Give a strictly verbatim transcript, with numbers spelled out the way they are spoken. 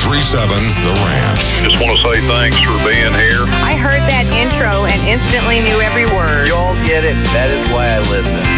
three seven The Ranch. Just want to say thanks for being here. I heard that intro and instantly knew every word. You all get it. That is why I listen.